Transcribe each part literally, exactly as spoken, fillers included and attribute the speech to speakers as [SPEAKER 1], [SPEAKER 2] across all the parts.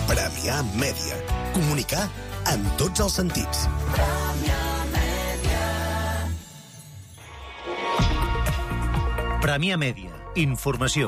[SPEAKER 1] Premià Mèdia. Comunicar en tots els sentits.
[SPEAKER 2] Premià Mèdia. Informació.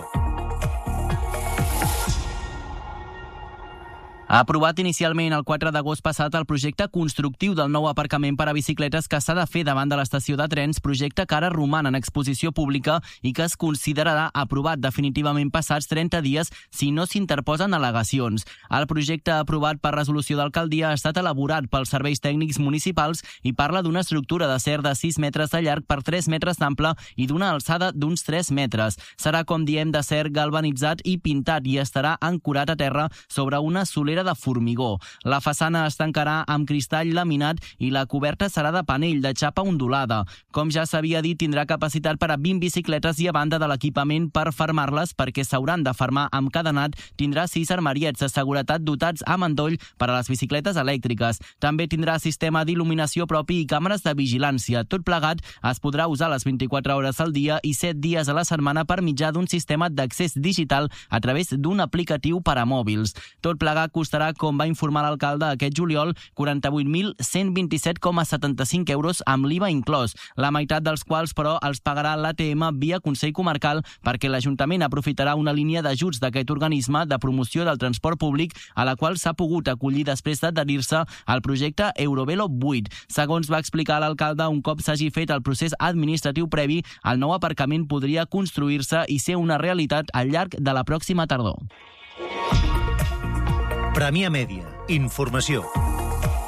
[SPEAKER 3] Ha aprovat inicialment el quatre d'agost passat el projecte constructiu del nou aparcament per a bicicletes que s'ha de fer davant de l'estació de trens, projecte que ara roman en exposició pública i que es considerarà aprovat definitivament passats trenta dies si no s'interposen al·legacions. El projecte aprovat per resolució d'alcaldia ha estat elaborat pels serveis tècnics municipals i parla d'una estructura d'acer de sis metres de llarg per tres metres d'ample i d'una alçada d'uns tres metres. Serà, com diem, d'acer galvanitzat i pintat i estarà ancorat a terra sobre una solera de formigó. La façana es tancarà amb cristall laminat i la coberta serà de panell de xapa ondulada. Com ja s'havia dit, tindrà capacitat per a vint bicicletes i, a banda de l'equipament per fermar-les, perquè s'hauran de fermar amb cadenat, tindrà sis armariets de seguretat dotats amb endoll per a les bicicletes elèctriques. També tindrà sistema d'il·luminació propi i càmeres de vigilància. Tot plegat es podrà usar les vint-i-quatre hores al dia i set dies a la setmana per mitjà d'un sistema d'accés digital a través d'un aplicatiu per a mòbils. Tot plegat costarà, com va informar l'alcalde aquest juliol, quaranta-vuit mil cent vint-i-set coma setanta-cinc euros amb l'I V A inclòs, la meitat dels quals, però, els pagarà l'A T M via Consell Comarcal perquè l'Ajuntament aprofitarà una línia d'ajuts d'aquest organisme de promoció del transport públic a la qual s'ha pogut acollir després d'adherir-se al projecte Eurovelo vuit. Segons va explicar l'alcalde, un cop s'hagi fet el procés administratiu previ, el nou aparcament podria construir-se i ser una realitat al llarg de la pròxima tardor.
[SPEAKER 2] Premià Mèdia. Informació.